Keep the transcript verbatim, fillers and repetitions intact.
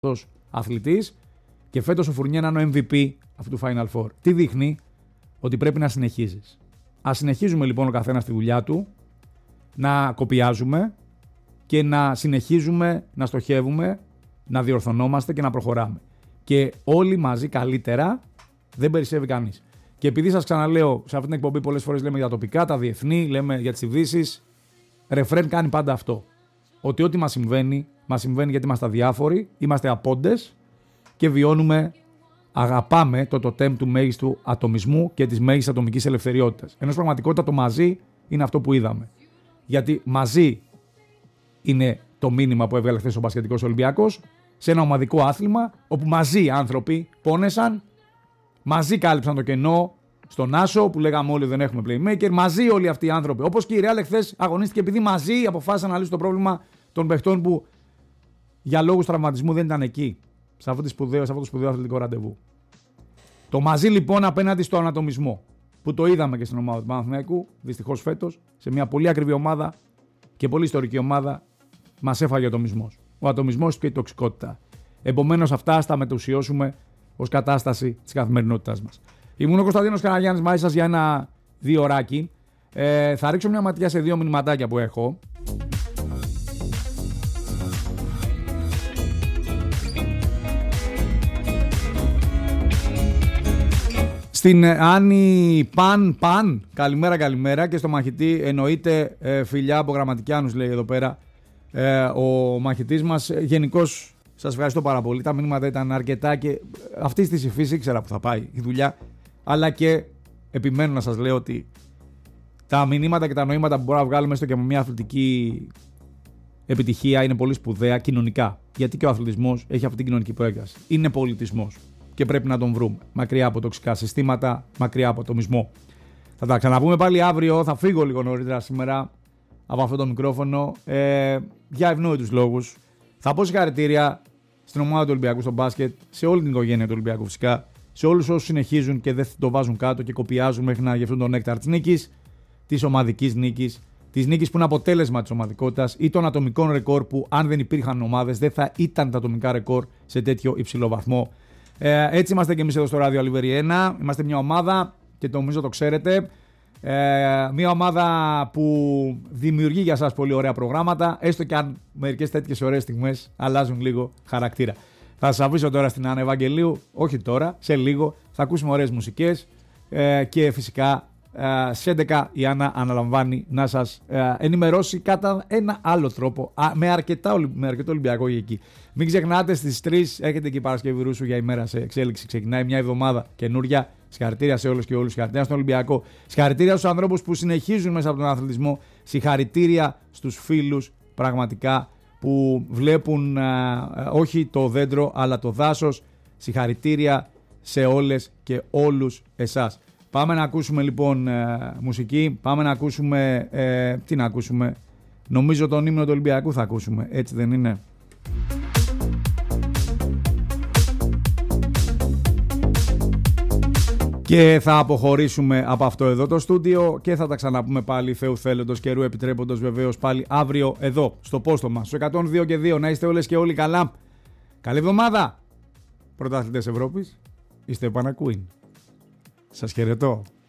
αθλητής και φέτος ο Φουρνιέ να είναι ο εμ βι πι αυτού του Final Four. Τι δείχνει? Ότι πρέπει να συνεχίζεις. Ας συνεχίζουμε λοιπόν ο καθένας τη δουλειά του, να κοπιάζουμε και να συνεχίζουμε να στοχεύουμε, να διορθωνόμαστε και να προχωράμε. Και όλοι μαζί καλύτερα, δεν περισσεύει κανείς. Και επειδή σας ξαναλέω, σε αυτή την εκπομπή πολλές φορές λέμε για τα τοπικά, τα διεθνή, λέμε για τις ειδήσεις, ρεφρέν κάνει πάντα αυτό. Ότι ό,τι μας συμβαίνει, μας συμβαίνει γιατί είμαστε αδιάφοροι, είμαστε απόντες και βιώνουμε, αγαπάμε το τοτέμ του μέγιστου ατομισμού και της μέγιστης ατομικής ελευθεριότητας. Ενώ στην πραγματικότητα το μαζί είναι αυτό που είδαμε. Γιατί μαζί είναι το μήνυμα που έβγαλε χθες ο μπασκετικός Ολυμπιακός σε ένα ομαδικό άθλημα όπου μαζί άνθρωποι πόνεσαν, μαζί κάλυψαν το κενό στον Άσο που λέγαμε όλοι δεν έχουμε playmaker, μαζί όλοι αυτοί οι άνθρωποι. Όπως και η Real χθες αγωνίστηκε επειδή μαζί αποφάσισαν να λύσουν το πρόβλημα των παιχτών που για λόγους τραυματισμού δεν ήταν εκεί σε αυτό το σπουδαίο, σε αυτό το σπουδαίο αθλητικό ραντεβού. Το μαζί λοιπόν απέναντι στο ανατομισμό που το είδαμε και στην ομάδα του Παναθηναϊκού, δυστυχώς φέτος, σε μια πολύ ακριβή ομάδα και πολύ ιστορική ομάδα, μας έφαγε ο ατομισμός. Ο ατομισμός και η τοξικότητα. Επομένως, αυτά ας τα μετουσιώσουμε ως κατάσταση της καθημερινότητάς μας. Ήμουν ο Κωνσταντίνος Καραγιάννης μαζί σας για ένα δύο ωράκι. Ε, θα ρίξω μια ματιά σε δύο μηνυματάκια που έχω. Στην Άννη Παν Παν, καλημέρα καλημέρα, και στο μαχητή εννοείται ε, φιλιά από Γραμματικιάνους λέει εδώ πέρα ε, ο μαχητής μας. Γενικώς σας ευχαριστώ πάρα πολύ, τα μηνύματα ήταν αρκετά και αυτή τη υφής ήξερα που θα πάει η δουλειά, αλλά και επιμένω να σας λέω ότι τα μηνύματα και τα νοήματα που μπορούμε να βγάλουμε έστω και με μια αθλητική επιτυχία είναι πολύ σπουδαία κοινωνικά, γιατί και ο αθλητισμός έχει αυτή την κοινωνική προέκταση, είναι πολιτισμός. Και πρέπει να τον βρούμε. Μακριά από τοξικά συστήματα, μακριά από ατομισμό. Θα τα ξαναπούμε πάλι αύριο. Θα φύγω λίγο νωρίτερα σήμερα από αυτό το μικρόφωνο. Ε, για ευνόητους λόγους. Θα πω συγχαρητήρια στην ομάδα του Ολυμπιακού στο μπάσκετ, σε όλη την οικογένεια του Ολυμπιακού φυσικά, σε όλους όσους συνεχίζουν και δεν το βάζουν κάτω και κοπιάζουν μέχρι να γευτούν τον νέκταρ της νίκης, της ομαδικής νίκης, της νίκης που είναι αποτέλεσμα της ομαδικότητας ή των ατομικών ρεκόρ που αν δεν υπήρχαν ομάδες δεν θα ήταν τα ατομικά ρεκόρ σε τέτοιο υψηλό βαθμό. Ε, έτσι είμαστε και εμείς εδώ στο Ράδιο Αλιβέρι ένα. Είμαστε μια ομάδα και το νομίζω το ξέρετε. Ε, μια ομάδα που δημιουργεί για σας πολύ ωραία προγράμματα. Έστω και αν μερικές τέτοιες ωραίες στιγμές αλλάζουν λίγο χαρακτήρα. Θα σας αφήσω τώρα στην Άννα Ευαγγελίου. Όχι τώρα, σε λίγο. Θα ακούσουμε ωραίες μουσικές. Ε, και φυσικά ε, στις έντεκα η Άννα αναλαμβάνει να σας ε, ενημερώσει κατά ένα άλλο τρόπο. Α, με, αρκετά, με αρκετό Ολυμπιακό εκεί. Μην ξεχνάτε, στις τρεις έχετε και η Παρασκευή Ρούσου για ημέρα σε εξέλιξη. Ξεκινάει μια εβδομάδα καινούρια. Συγχαρητήρια σε όλους και όλους. Συγχαρητήρια στον Ολυμπιακό. Συγχαρητήρια στους ανθρώπους που συνεχίζουν μέσα από τον αθλητισμό. Συγχαρητήρια στους φίλους πραγματικά που βλέπουν α, όχι το δέντρο αλλά το δάσος. Συγχαρητήρια σε όλες και όλους εσάς. Πάμε να ακούσουμε λοιπόν ε, μουσική. Πάμε να ακούσουμε. Ε, τι να ακούσουμε. Νομίζω τον ύμνο του Ολυμπιακού θα ακούσουμε. Έτσι δεν είναι? Και θα αποχωρήσουμε από αυτό εδώ το στούντιο και θα τα ξαναπούμε πάλι Θεού θέλοντος, καιρού επιτρέποντος βεβαίως πάλι αύριο εδώ στο πόστομα στο εκατόν δύο και δύο. Να είστε όλες και όλοι καλά. Καλή εβδομάδα. Πρωταθλητές Ευρώπης, είστε επανακούιν. Σας χαιρετώ.